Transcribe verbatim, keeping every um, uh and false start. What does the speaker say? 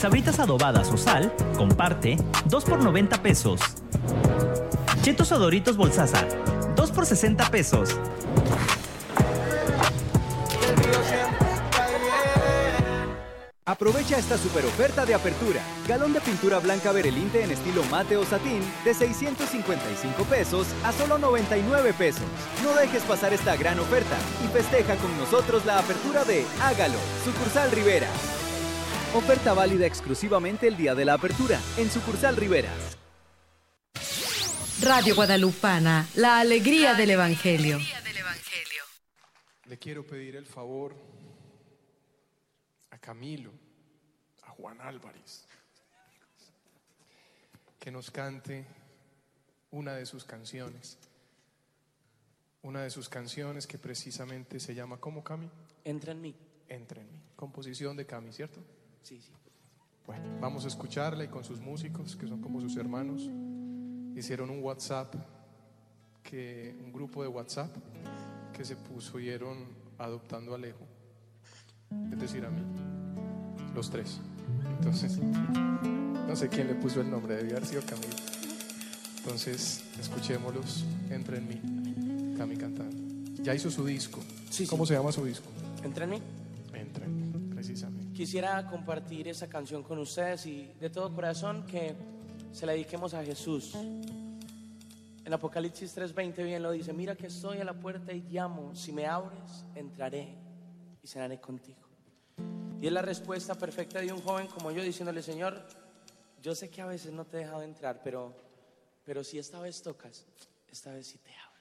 Sabritas adobadas o sal, comparte, dos por noventa pesos. Chetos o Doritos Bolsaza, dos por sesenta pesos. Aprovecha esta super oferta de apertura. Galón de pintura blanca Berelinte en estilo mate o satín de seiscientos cincuenta y cinco pesos a solo noventa y nueve pesos. No dejes pasar esta gran oferta y festeja con nosotros la apertura de Hágalo, sucursal Rivera. Oferta válida exclusivamente el día de la apertura en sucursal Riveras. Radio Guadalupana, la alegría del Evangelio. Le quiero pedir el favor a Camilo, a Juan Álvarez, que nos cante una de sus canciones. Una de sus canciones que precisamente se llama, ¿cómo, Cami? Entra en mí. Entra en mí. Composición de Cami, ¿cierto? Sí, sí. Bueno, vamos a escucharla y con sus músicos, que son como sus hermanos, hicieron un WhatsApp, que, un grupo de WhatsApp que se pusieron adoptando a Alejo, es decir, a mí, los tres. Entonces, no sé quién le puso el nombre, debía haber sido Camilo. Entonces, escuchémoslos, Entra en mí, Cami cantando. Ya hizo su disco. Sí, ¿Cómo sí. se llama su disco? Entra en mí. Entra en mí, precisamente. Quisiera compartir esa canción con ustedes y de todo corazón que se la dediquemos a Jesús. En Apocalipsis tres veinte bien lo dice: mira que estoy a la puerta y llamo, si me abres, entraré y cenaré contigo. Y es la respuesta perfecta de un joven como yo diciéndole: Señor, yo sé que a veces no te he dejado entrar, pero, pero si esta vez tocas, esta vez sí te abro.